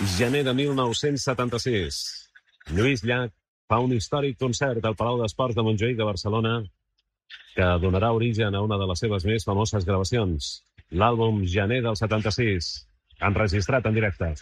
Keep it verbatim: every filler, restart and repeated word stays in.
Gener de mil nou-cents setanta-sis. Lluís Llach fa un històric concert al Palau d'Esports de Montjuïc de Barcelona que donarà origen a una de les seves més famoses gravacions, l'àlbum Gener del setanta-sis, enregistrat en directe.